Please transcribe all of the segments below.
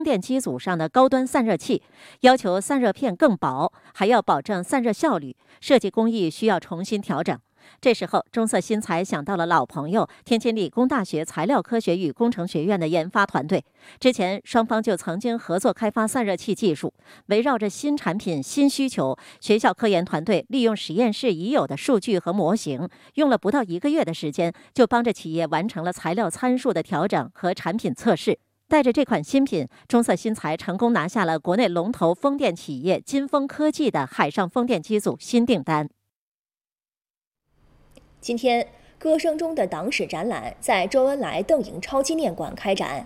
电机组上的高端散热器，要求散热片更薄，还要保证散热效率，设计工艺需要重新调整。这时候，中色新材想到了老朋友天津理工大学材料科学与工程学院的研发团队。之前双方就曾经合作开发散热器技术。围绕着新产品新需求，学校科研团队利用实验室已有的数据和模型，用了不到1个月的时间，就帮着企业完成了材料参数的调整和产品测试。带着这款新品，中色新材成功拿下了国内龙头风电企业金风科技的海上风电机组新订单。 今天，歌声中的党史展览在周恩来邓颖超纪念馆开展。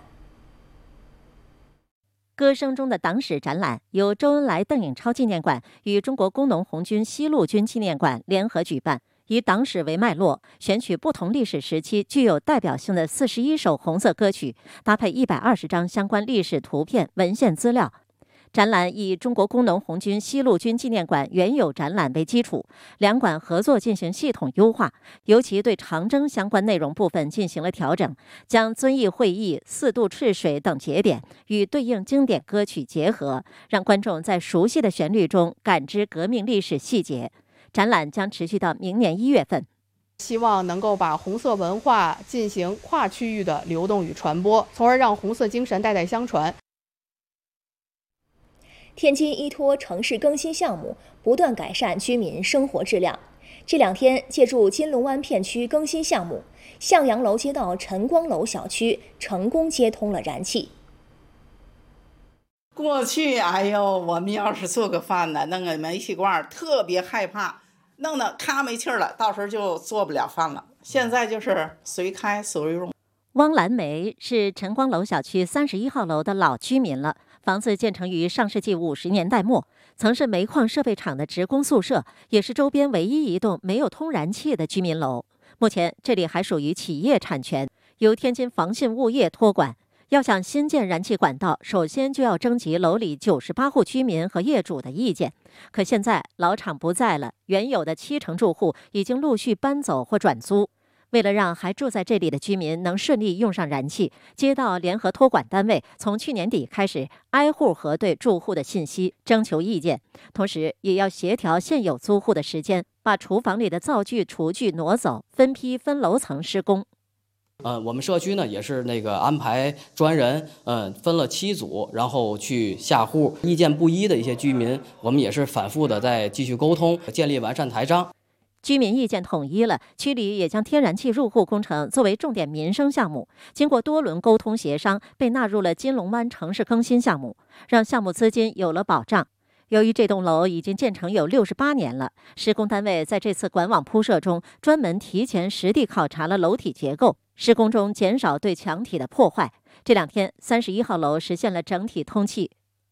歌声中的党史展览由周恩来邓颖超纪念馆与中国工农红军西路军纪念馆联合举办，以党史为脉络，选取不同历史时期具有代表性的41首红色歌曲，搭配120张相关历史图片、文献资料。展览以中国工农红军西路军纪念馆原有展览为基础，两馆合作进行系统优化，尤其对长征相关内容部分进行了调整，将遵义会议、4渡赤水等节点与对应经典歌曲结合，让观众在熟悉的旋律中感知革命历史细节。展览将持续到明年1月份。 希望能够把红色文化进行跨区域的流动与传播，从而让红色精神代代相传。 天津依托城市更新项目，不断改善居民生活质量。这2天，借助金龙湾片区更新项目，向阳楼街道晨光楼小区成功接通了燃气。 过去，哎呦，我们要是做个饭呢，弄个煤气罐，特别害怕，弄得咔没气儿了，到时候就做不了饭了。现在就是随开随用。 汪兰梅是晨光楼小区31号楼的老居民了。房子建成于上世纪50年代末，曾是煤矿设备厂的职工宿舍，也是周边唯一一栋没有通燃气的居民楼。目前这里还属于企业产权，由天津防汛物业托管。要想新建燃气管道，首先就要征集楼里98户居民和业主的意见。可现在老厂不在了，原有的70%住户已经陆续搬走或转租。为了让还住在这里的居民能顺利用上燃气，街道联合托管单位从去年底开始挨户核对住户的信息，征求意见，同时也要协调现有租户的时间，把厨房里的灶具、厨具挪走，分批分楼层施工。 我们社区呢也是安排专人，分了7组，然后去下户，意见不一的一些居民，我们也是反复的在继续沟通，建立完善台章。 居民意见统一了，区里也将天然气入户工程作为重点民生项目，经过多轮沟通协商，被纳入了金龙湾城市更新项目，让项目资金有了保障。由于这栋楼已经建成有68年了，施工单位在这次管网铺设中专门提前实地考察了楼体结构，施工中减少对墙体的破坏。这2天，31号楼实现了整体通气。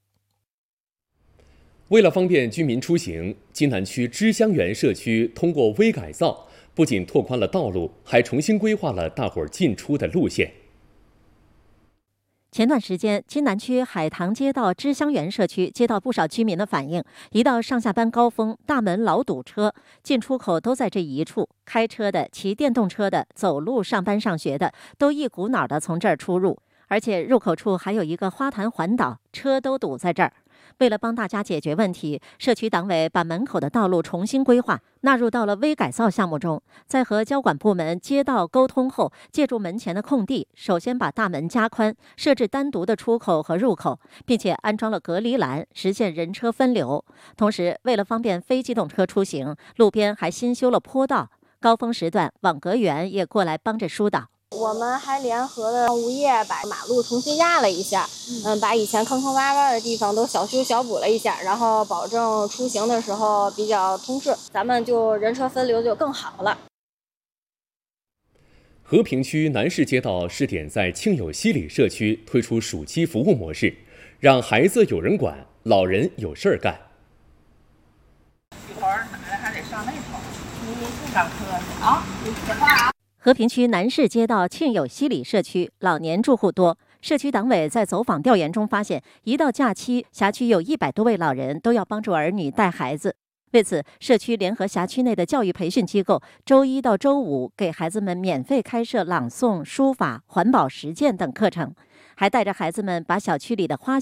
为了方便居民出行，津南区知香园社区通过微改造，不仅拓宽了道路，还重新规划了大伙儿进出的路线。 前段时间，津南区海棠街道知香园社区接到不少居民的反映，一到上下班高峰，大门老堵车，进出口都在这一处，开车的、骑电动车的、走路上班上学的，都一股脑的从这儿出入。而且入口处还有一个花坛环岛，车都堵在这儿。为了帮大家解决问题，社区党委把门口的道路重新规划，纳入到了微改造项目中。在和交管部门、街道沟通后，借助门前的空地，首先把大门加宽，设置单独的出口和入口，并且安装了隔离栏，实现人车分流。同时，为了方便非机动车出行，路边还新修了坡道。高峰时段，网格员也过来帮着疏导。 我们还联合了物业把马路重新压了一下，把以前坑坑洼洼的地方都小修小补了一下，然后保证出行的时候比较通顺，咱们就人车分流就更好了。 和平区南市街道试点在庆友西里社区推出暑期服务模式，让孩子有人管，老人有事儿干。 一会儿奶奶还得上那头，你不上课去啊？你别挂啊！ 和平区南市街道庆友西里社区老年住户多，社区党委在走访调研中发现，一到假期，辖区有100多位老人都要帮助儿女带孩子。为此，社区联合辖区内的教育培训机构，周1到周5给孩子们免费开设朗诵、书法、环保实践等课程。 还带着孩子们把小区里的花